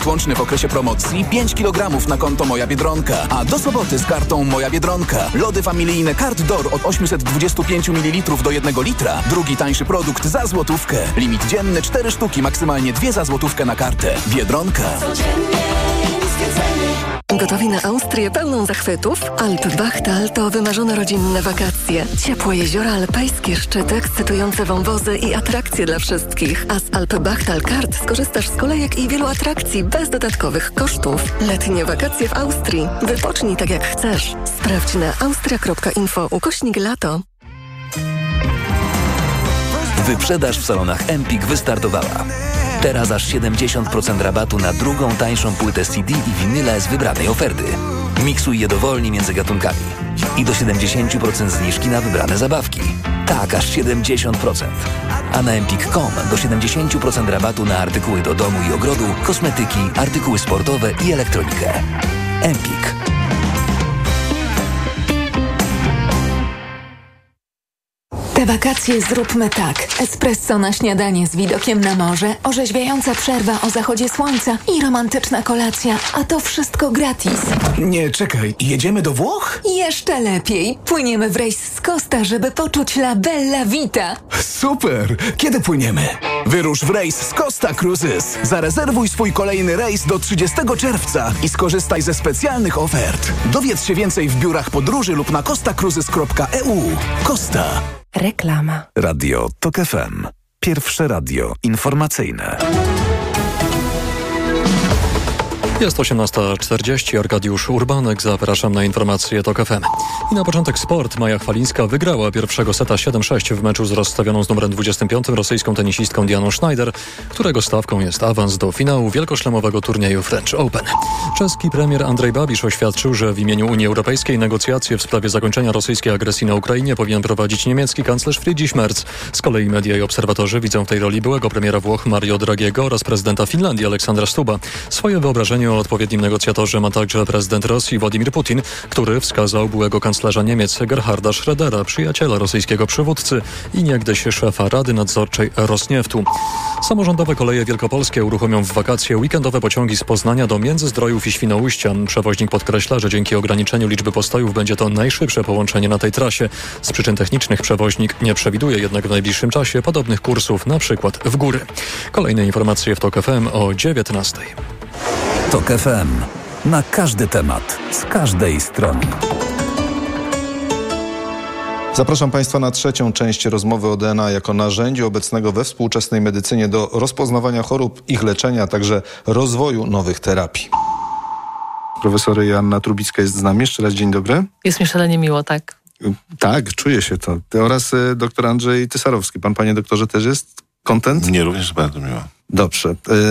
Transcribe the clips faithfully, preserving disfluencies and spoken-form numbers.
Limit łączny w okresie promocji pięć kilogramów na konto Moja Biedronka. A do soboty z kartą Moja Biedronka. Lody familijne Card Door od osiemset dwadzieścia pięć mililitrów do jednego litra. Drugi tańszy produkt za złotówkę. Limit dzienny cztery sztuki, maksymalnie dwie za złotówkę na kartę. Biedronka. Gotowi na Austrię pełną zachwytów? Alpbachtal to wymarzone rodzinne wakacje. Ciepłe jeziora alpejskie, szczyty, ekscytujące wąwozy i atrakcje dla wszystkich. A z Alpbachtal Kart skorzystasz z kolejek i wielu atrakcji bez dodatkowych kosztów. Letnie wakacje w Austrii. Wypocznij tak jak chcesz. Sprawdź na austria kropka info ukośnik lato. Wyprzedaż w salonach Empik wystartowała. Teraz aż siedemdziesiąt procent rabatu na drugą tańszą płytę C D i winyle z wybranej oferty. Miksuj je dowolnie między gatunkami. I do siedemdziesiąt procent zniżki na wybrane zabawki. Tak, aż siedemdziesiąt procent. A na empik kropka com do siedemdziesiąt procent rabatu na artykuły do domu i ogrodu, kosmetyki, artykuły sportowe i elektronikę. Empik. Te wakacje zróbmy tak. Espresso na śniadanie z widokiem na morze, orzeźwiająca przerwa o zachodzie słońca i romantyczna kolacja. A to wszystko gratis. Nie, czekaj. Jedziemy do Włoch? Jeszcze lepiej. Płyniemy w rejs z Costa, żeby poczuć la bella vita. Super! Kiedy płyniemy? Wyrusz w rejs z Costa Cruises. Zarezerwuj swój kolejny rejs do trzydziestego czerwca i skorzystaj ze specjalnych ofert. Dowiedz się więcej w biurach podróży lub na costa cruises kropka e u. Costa. Reklama. Radio Tok F M. Pierwsze radio informacyjne. Jest osiemnasta czterdzieści, Arkadiusz Urbanek, zapraszam na informacje Tok F M. I na początek sport. Maja Chwalińska wygrała pierwszego seta siedem sześć w meczu z rozstawioną z numerem dwudziestym piątym rosyjską tenisistką Dianą Schneider, którego stawką jest awans do finału wielkoszlemowego turnieju French Open. Czeski premier Andrzej Babiš oświadczył, że w imieniu Unii Europejskiej negocjacje w sprawie zakończenia rosyjskiej agresji na Ukrainie powinien prowadzić niemiecki kanclerz Friedrich Merz. Z kolei media i obserwatorzy widzą w tej roli byłego premiera Włoch Mario Draghiego oraz prezydenta Finlandii Aleksandra Stubba. Swoje wyobrażenie o odpowiednim negocjatorze ma także prezydent Rosji Władimir Putin, który wskazał byłego kanclerza Niemiec Gerharda Schrödera, przyjaciela rosyjskiego przywódcy i niegdyś szefa Rady Nadzorczej Rosnieftu. Samorządowe koleje wielkopolskie uruchomią w wakacje weekendowe pociągi z Poznania do Międzyzdrojów i Świnoujścia. Przewoźnik podkreśla, że dzięki ograniczeniu liczby postojów będzie to najszybsze połączenie na tej trasie. Z przyczyn technicznych przewoźnik nie przewiduje jednak w najbliższym czasie podobnych kursów, na przykład w góry. Kolejne informacje w Tok F M o dziewiętnastej. Tok F M. Na każdy temat, z każdej strony. Zapraszam Państwa na trzecią część rozmowy o D N A jako narzędziu obecnego we współczesnej medycynie do rozpoznawania chorób, ich leczenia, a także rozwoju nowych terapii. Profesor Joanna Trubicka jest z nami. Jeszcze raz dzień dobry. Jest mi szalenie miło, tak. Tak, czuję się to. Oraz y, doktor Andrzej Tysarowski. Pan, panie doktorze, też jest kontent? Nie, również bardzo miło. Dobrze.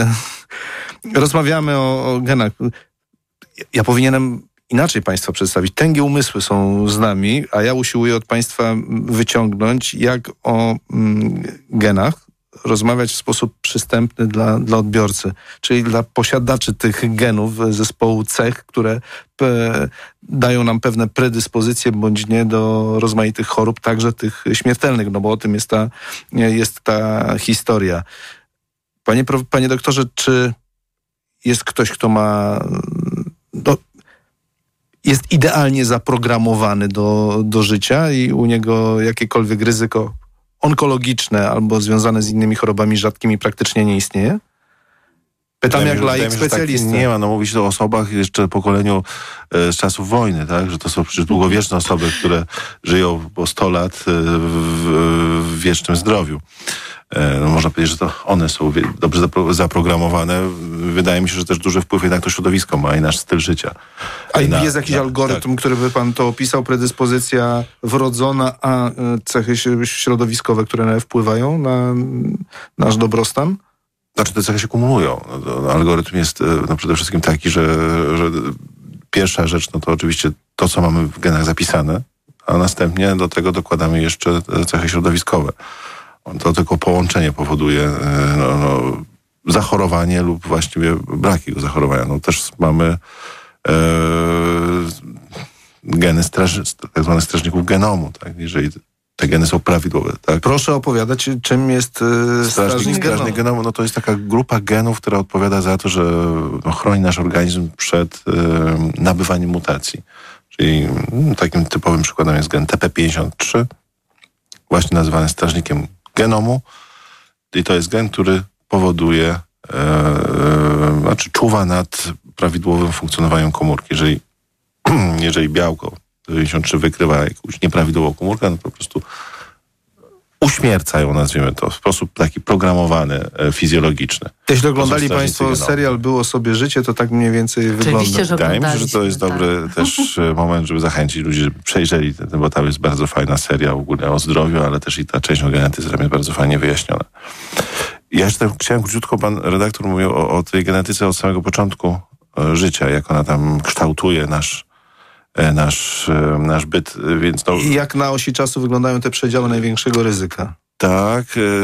Y, rozmawiamy o, o genach. Ja powinienem inaczej Państwa przedstawić. Tęgie umysły są z nami, a ja usiłuję od Państwa wyciągnąć, jak o mm, genach rozmawiać w sposób przystępny dla, dla odbiorcy, czyli dla posiadaczy tych genów, zespołu cech, które pe, dają nam pewne predyspozycje bądź nie do rozmaitych chorób, także tych śmiertelnych, no bo o tym jest ta, jest ta historia. Panie, panie doktorze, czy jest ktoś, kto ma... No, jest idealnie zaprogramowany do, do życia i u niego jakiekolwiek ryzyko onkologiczne albo związane z innymi chorobami rzadkimi praktycznie nie istnieje? Pytam ja jak laik specjalista. Tak nie ma, no mówić o osobach jeszcze pokoleniu e, z czasów wojny, tak? Że to są przecież długowieczne osoby, które żyją po sto lat e, w, w wiecznym zdrowiu. E, no można powiedzieć, że to one są wie, dobrze zapro, zaprogramowane. Wydaje mi się, że też duży wpływ jednak to środowisko ma i nasz styl życia. A na, jest jakiś na, algorytm, tak. który by pan to opisał, predyspozycja wrodzona, a cechy środowiskowe, które wpływają na nasz dobrostan? Znaczy te cechy się kumulują. No, algorytm jest no, przede wszystkim taki, że, że pierwsza rzecz no to oczywiście to, co mamy w genach zapisane, a następnie do tego dokładamy jeszcze cechy środowiskowe. To tylko połączenie powoduje no, no, zachorowanie lub właściwie brak jego zachorowania. No, też mamy e, geny straż, tak zwanych strażników genomu. Tak? Jeżeli te geny są prawidłowe. Tak? Proszę opowiadać, czym jest yy, strażnik genomu. genomu. No to jest taka grupa genów, która odpowiada za to, że no, chroni nasz organizm przed yy, nabywaniem mutacji. Czyli no, takim typowym przykładem jest gen T P pięćdziesiąt trzy, właśnie nazywany strażnikiem genomu. I to jest gen, który powoduje, yy, znaczy czuwa nad prawidłowym funkcjonowaniem komórki. Jeżeli, jeżeli białko T P pięćdziesiąt trzy wykrywa jakąś nieprawidłową komórkę, no to po prostu uśmierca ją, nazwijmy to, w sposób taki programowany, e, fizjologiczny. Jeśli oglądali Państwo serial Było sobie życie, to tak mniej więcej wygląda. Że Wydaje mi się, że to jest tak. dobry też moment, żeby zachęcić ludzi, żeby przejrzeli ten, bo tam jest bardzo fajna seria w ogóle o zdrowiu, ale też i ta część o genetyce tam jest bardzo fajnie wyjaśniona. Ja jeszcze chciałem króciutko, pan redaktor mówił o, o tej genetyce od samego początku e, życia, jak ona tam kształtuje nasz nasz, nasz byt, więc no... I jak na osi czasu wyglądają te przedziały największego ryzyka? Tak.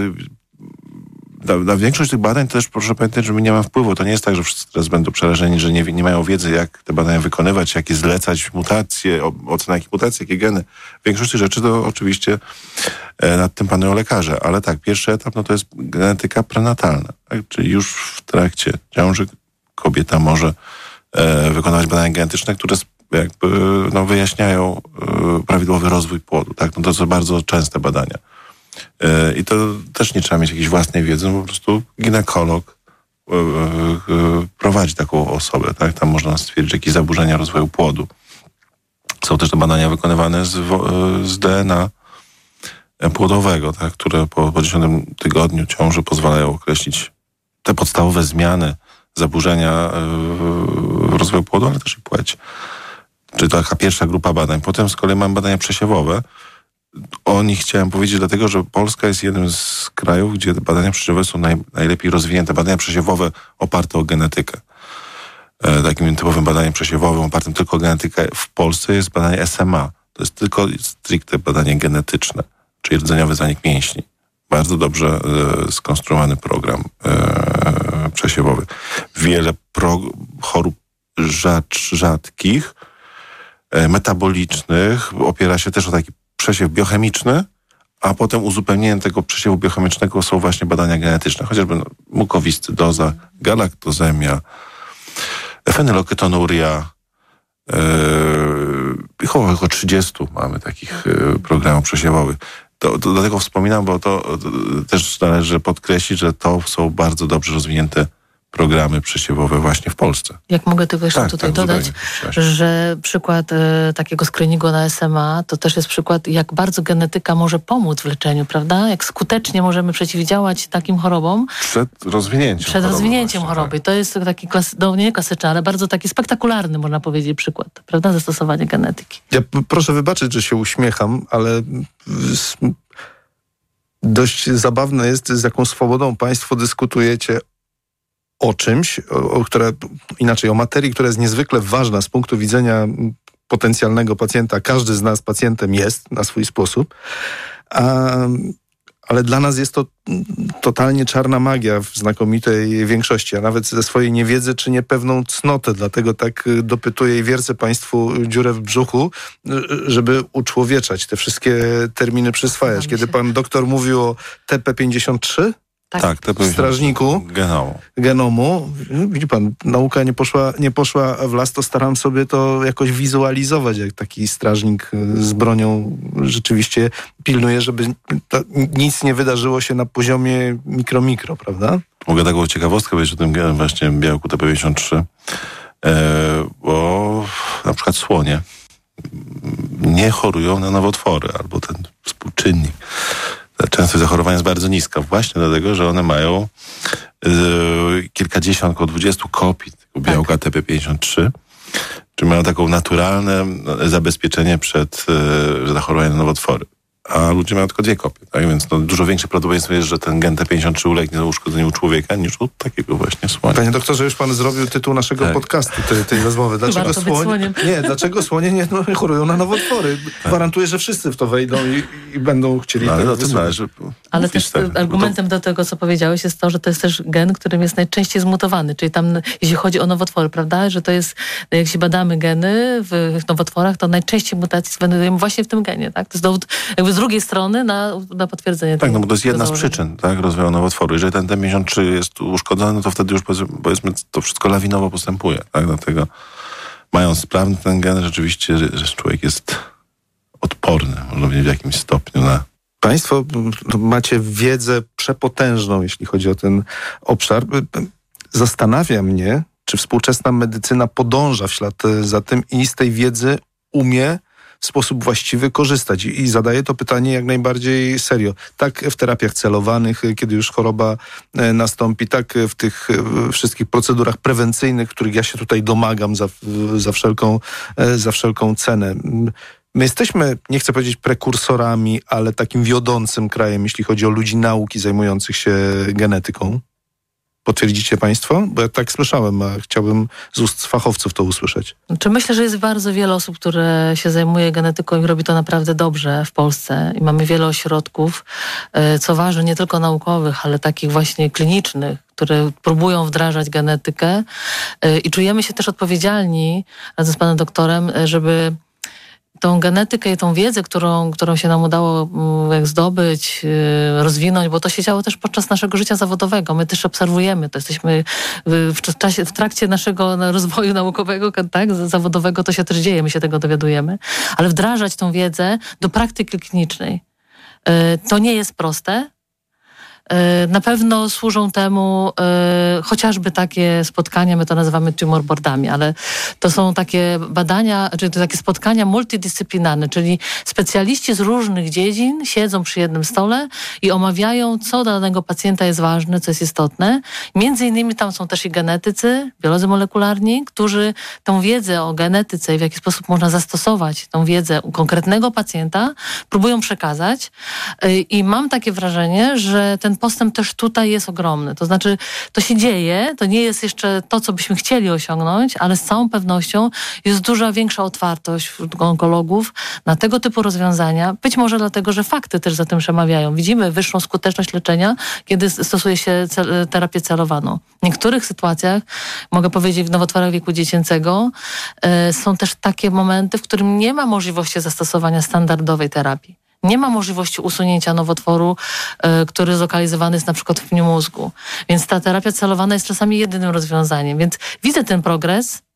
Na, na większość tych badań też proszę pamiętać, że my nie mamy wpływu. To nie jest tak, że wszyscy teraz będą przerażeni, że nie, nie mają wiedzy, jak te badania wykonywać, jakie zlecać mutacje, ocena jakich mutacji, jakie geny. Większość tych rzeczy to oczywiście nad tym panują lekarze. Ale tak, pierwszy etap no to jest genetyka prenatalna. Tak? Czyli już w trakcie ciąży kobieta może e, wykonywać badania genetyczne, które jakby no, wyjaśniają y, prawidłowy rozwój płodu. Tak? No to są bardzo częste badania. Y, I to też nie trzeba mieć jakiejś własnej wiedzy, no, po prostu ginekolog y, y, y, prowadzi taką osobę. Tak? Tam można stwierdzić jakieś zaburzenia rozwoju płodu. Są też te badania wykonywane z, z D N A płodowego, tak? Które po, po dziesiątym tygodniu ciąży pozwalają określić te podstawowe zmiany, zaburzenia y, rozwoju płodu, ale też i płeć. Czyli to taka pierwsza grupa badań. Potem z kolei mam badania przesiewowe. O nich chciałem powiedzieć dlatego, że Polska jest jednym z krajów, gdzie te badania przesiewowe są naj, najlepiej rozwinięte. Badania przesiewowe oparte o genetykę. E, takim typowym badaniem przesiewowym opartym tylko o genetykę w Polsce jest badanie S M A. To jest tylko stricte badanie genetyczne, czyli rdzeniowy zanik mięśni. Bardzo dobrze e, skonstruowany program e, przesiewowy. Wiele pro, chorób rzadz, rzadkich, metabolicznych, opiera się też o taki przesiew biochemiczny, a potem uzupełnieniem tego przesiewu biochemicznego są właśnie badania genetyczne, chociażby no, mukowiscydoza, galaktozemia, fenyloketonuria, yy, około trzydziestu mamy takich yy, programów przesiewowych. To, to, dlatego wspominam, bo to, to też należy podkreślić, że to są bardzo dobrze rozwinięte programy przesiewowe właśnie w Polsce. Jak mogę tylko jeszcze tak, tutaj tak, dodać, że przykład e, takiego screeningu na S M A to też jest przykład, jak bardzo genetyka może pomóc w leczeniu, prawda? Jak skutecznie możemy przeciwdziałać takim chorobom. Przed rozwinięciem Przed choroby rozwinięciem właśnie, choroby. Tak. To jest taki, klas, no nie klasyczny, ale bardzo taki spektakularny, można powiedzieć, przykład, prawda? Zastosowanie genetyki. Ja p- proszę wybaczyć, że się uśmiecham, ale s- dość zabawne jest, z jaką swobodą państwo dyskutujecie o czymś, o, o które, inaczej o materii, która jest niezwykle ważna z punktu widzenia potencjalnego pacjenta. Każdy z nas pacjentem jest na swój sposób, a, ale dla nas jest to totalnie czarna magia w znakomitej większości, a nawet ze swojej niewiedzy czy niepewną cnotę. Dlatego tak dopytuję i wiercę państwu dziurę w brzuchu, żeby uczłowieczać, te wszystkie terminy przyswajać. Kiedy pan doktor mówił o T P pięćdziesiąt trzy, Tak, tak to strażniku genomu. genomu. Widzi pan, nauka nie poszła, nie poszła w las, to staram sobie to jakoś wizualizować, jak taki strażnik z bronią rzeczywiście pilnuje, żeby to, nic nie wydarzyło się na poziomie mikro-mikro, prawda? Mogę taką ciekawostkę powiedzieć o tym właśnie białku T P pięćdziesiąt trzy, e, bo na przykład słonie nie chorują na nowotwory, albo ten współczynnik. Częstość zachorowania jest bardzo niska, właśnie dlatego, że one mają y, kilkadziesiąt, około dwudziestu kopii tego białka tak. T P pięćdziesiąt trzy, czyli mają taką naturalne zabezpieczenie przed y, zachorowaniem na nowotwory. A ludzie mają tylko dwie kopie, tak? Więc no, dużo większe prawdopodobieństwo jest, że ten gen T pięćdziesiąt trzy ulegnie uszkodzeniu człowieka niż u takiego właśnie słonia. Panie doktorze, już pan zrobił tytuł naszego tak. podcastu, tej, tej rozmowy. Dlaczego słonie, nie, dlaczego słonie nie no, chorują na nowotwory? Gwarantuję, że wszyscy w to wejdą i, i będą chcieli no, ale tego to należy Ale też tak, argumentem to... do tego, co powiedziałeś, jest to, że to jest też gen, którym jest najczęściej zmutowany. Czyli tam, jeśli chodzi o nowotwory, prawda, że to jest, jak się badamy geny w nowotworach, to najczęściej mutacje znajdujemy właśnie w tym genie, tak? To jest dowód jakby jakby z drugiej strony na, na potwierdzenie Tak, no bo to jest jedna z założenia. przyczyn, tak, rozwoju nowotworu. Jeżeli ten T pięćdziesiąt trzy jest uszkodzony, no to wtedy już powiedzmy to wszystko lawinowo postępuje, tak, dlatego mając sprawny ten gen, rzeczywiście że człowiek jest odporny, można powiedzieć, w jakimś stopniu na... Państwo macie wiedzę przepotężną, jeśli chodzi o ten obszar. Zastanawia mnie, czy współczesna medycyna podąża w ślad za tym i z tej wiedzy umie w sposób właściwy korzystać. I zadaję to pytanie jak najbardziej serio. Tak w terapiach celowanych, kiedy już choroba nastąpi, tak w tych wszystkich procedurach prewencyjnych, których ja się tutaj domagam za, za, wszelką, za wszelką cenę. My jesteśmy, nie chcę powiedzieć prekursorami, ale takim wiodącym krajem, jeśli chodzi o ludzi nauki zajmujących się genetyką. Potwierdzicie państwo? Bo ja tak słyszałem, a chciałbym z ust fachowców to usłyszeć. Czy myślę, że jest bardzo wiele osób, które się zajmuje genetyką i robi to naprawdę dobrze w Polsce. I mamy wiele ośrodków, co ważne, nie tylko naukowych, ale takich właśnie klinicznych, które próbują wdrażać genetykę. I czujemy się też odpowiedzialni razem z panem doktorem, żeby tą genetykę i tą wiedzę, którą, którą się nam udało jak zdobyć, rozwinąć, bo to się działo też podczas naszego życia zawodowego. My też obserwujemy, to jesteśmy w, czasie, w trakcie naszego rozwoju naukowego, tak, zawodowego, to się też dzieje, my się tego dowiadujemy, ale wdrażać tą wiedzę do praktyki klinicznej. To nie jest proste. Na pewno służą temu y, chociażby takie spotkania, my to nazywamy tumor boardami, ale to są takie badania, czy to takie spotkania multidyscyplinarne, czyli specjaliści z różnych dziedzin siedzą przy jednym stole i omawiają, co dla danego pacjenta jest ważne, co jest istotne. Między innymi tam są też i genetycy, biolodzy molekularni, którzy tą wiedzę o genetyce i w jaki sposób można zastosować tą wiedzę u konkretnego pacjenta, próbują przekazać y, i mam takie wrażenie, że ten postęp też tutaj jest ogromny. To znaczy, to się dzieje, to nie jest jeszcze to, co byśmy chcieli osiągnąć, ale z całą pewnością jest duża większa otwartość wśród onkologów na tego typu rozwiązania. Być może dlatego, że fakty też za tym przemawiają. Widzimy wyższą skuteczność leczenia, kiedy stosuje się cel, terapię celowaną. W niektórych sytuacjach, mogę powiedzieć, w nowotworach wieku dziecięcego y, są też takie momenty, w którym nie ma możliwości zastosowania standardowej terapii. Nie ma możliwości usunięcia nowotworu, y, który zlokalizowany jest na przykład w pniu mózgu. Więc ta terapia celowana jest czasami jedynym rozwiązaniem. Więc widzę ten progres y,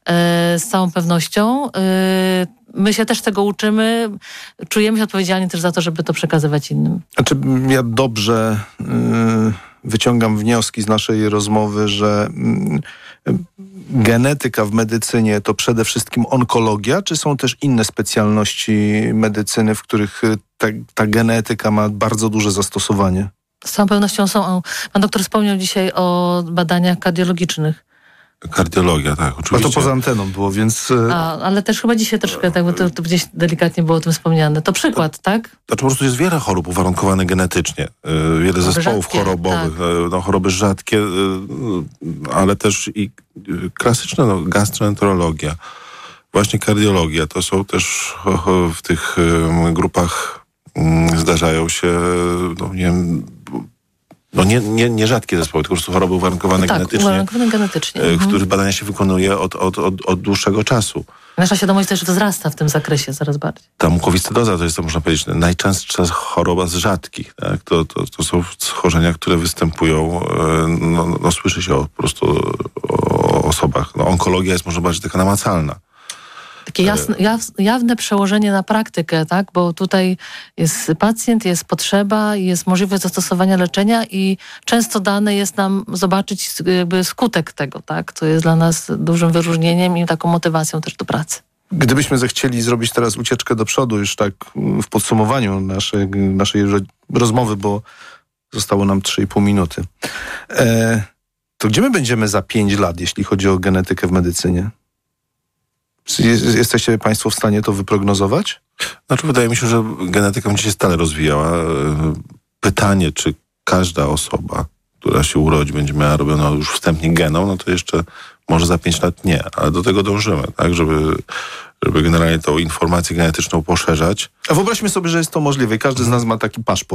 z całą pewnością. Y, my się też tego uczymy. Czujemy się odpowiedzialni też za to, żeby to przekazywać innym. Znaczy, ja dobrze y, wyciągam wnioski z naszej rozmowy, że y, genetyka w medycynie to przede wszystkim onkologia, czy są też inne specjalności medycyny, w których ta, ta genetyka ma bardzo duże zastosowanie? Z całą pewnością są. Pan doktor wspomniał dzisiaj o badaniach kardiologicznych. Kardiologia, tak, oczywiście. A to poza anteną było, więc... A, ale też chyba dzisiaj troszkę, tak, bo to, to gdzieś delikatnie było o tym wspomniane. To przykład, to, tak? Znaczy po prostu jest wiele chorób uwarunkowanych genetycznie. Yy, wiele zespołów rzadkie, chorobowych, tak. yy, no, choroby rzadkie, yy, ale też i yy, klasyczne, no, gastroenterologia, właśnie kardiologia. To są też yy, w tych yy, grupach yy, zdarzają się, no nie wiem, No nie, nie, nie rzadkie zespoły, tylko po prostu choroby uwarunkowane tak, genetycznie, uwarunkowane genetycznie. w Mhm. których badania się wykonuje od, od, od, od dłuższego czasu. Nasza świadomość też wzrasta w tym zakresie coraz bardziej. Ta mukowiscydoza to jest, to można powiedzieć, najczęstsza choroba z rzadkich. Tak? To, to, to są schorzenia, które występują, no, no słyszy się o, po prostu o osobach. No, onkologia jest, można powiedzieć, taka namacalna. Takie jasne, jawne przełożenie na praktykę, tak? Bo tutaj jest pacjent, jest potrzeba, jest możliwość zastosowania leczenia i często dane jest nam zobaczyć jakby skutek tego, tak? To jest dla nas dużym wyróżnieniem i taką motywacją też do pracy. Gdybyśmy zechcieli zrobić teraz ucieczkę do przodu, już tak w podsumowaniu naszej, naszej rozmowy, bo zostało nam trzy i pół minuty, e, to gdzie my będziemy za pięć lat, jeśli chodzi o genetykę w medycynie? Jesteście państwo w stanie to wyprognozować? Znaczy, wydaje mi się, że genetyka będzie się stale rozwijała. Pytanie, czy każda osoba, która się urodzi, będzie miała robioną już wstępnie genom, no to jeszcze może za pięć lat nie, ale do tego dążymy, tak, żeby, żeby generalnie tą informację genetyczną poszerzać. A wyobraźmy sobie, że jest to możliwe i każdy z nas ma taki paszport.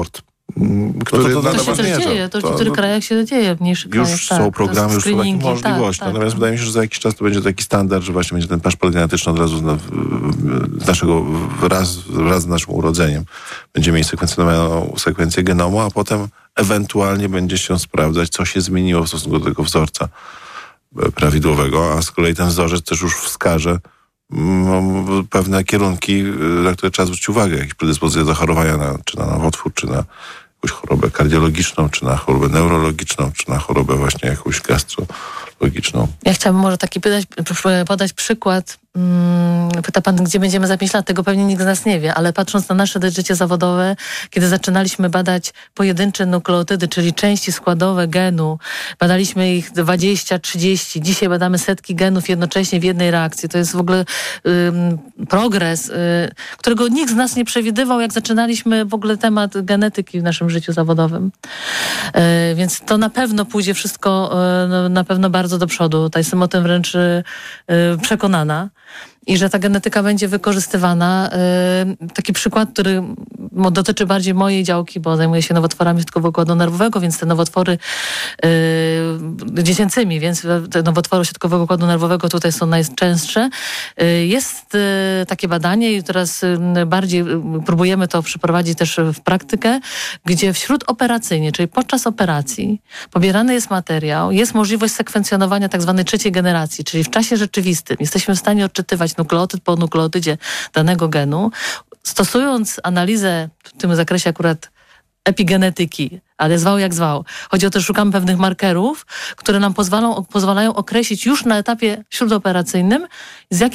który No to- to- To się też zmierza. dzieje, to w To- niektórych no- krajach się dzieje, w mniejszych Już krajach. są tak, programy, to już są takie screeningi, możliwości. tak, tak. Natomiast wydaje mi się, że za jakiś czas to będzie taki standard, że właśnie będzie ten paszport genetyczny od razu na, z naszego, wraz, wraz z naszym urodzeniem. Będziemy mieć sekwencjonowaną sekwencję genomu, a potem ewentualnie będzie się sprawdzać, co się zmieniło w stosunku do tego wzorca prawidłowego, a z kolei ten wzorzec też już wskaże mm, pewne kierunki, na które trzeba zwrócić uwagę, jakieś predyspozycje do chorowania, na, czy na nowotwór, czy na jakąś chorobę kardiologiczną, czy na chorobę neurologiczną, czy na chorobę właśnie jakąś gastrologiczną. Ja chciałabym może taki pytać, podać przykład. Hmm, pyta pan, gdzie będziemy za pięć lat? Tego pewnie nikt z nas nie wie, ale patrząc na nasze życie zawodowe, kiedy zaczynaliśmy badać pojedyncze nukleotydy, czyli części składowe genu, badaliśmy ich dwadzieścia, trzydzieści, dzisiaj badamy setki genów jednocześnie w jednej reakcji. To jest w ogóle ym, progres, y, którego nikt z nas nie przewidywał, jak zaczynaliśmy w ogóle temat genetyki w naszym życiu zawodowym. Y, więc to na pewno pójdzie wszystko y, na pewno bardzo do przodu. Tutaj jestem o tym wręcz y, przekonana. I że ta genetyka będzie wykorzystywana. Yy, taki przykład, który mo, dotyczy bardziej mojej działki, bo zajmuję się nowotworami środkowego układu nerwowego, więc te nowotwory yy, dziecięcymi, więc te nowotwory środkowego układu nerwowego tutaj są najczęstsze. Yy, jest yy, takie badanie i teraz yy, bardziej yy, próbujemy to przeprowadzić też w praktykę, gdzie wśród operacyjnie, czyli podczas operacji pobierany jest materiał, jest możliwość sekwencjonowania tak zwanej trzeciej generacji, czyli w czasie rzeczywistym jesteśmy w stanie odczytywać nukleotyd po nukleotydzie danego genu, stosując analizę w tym zakresie akurat epigenetyki, ale zwał jak zwał. Chodzi o to, że szukamy pewnych markerów, które nam pozwalają, pozwalają określić już na etapie śródoperacyjnym, z jakim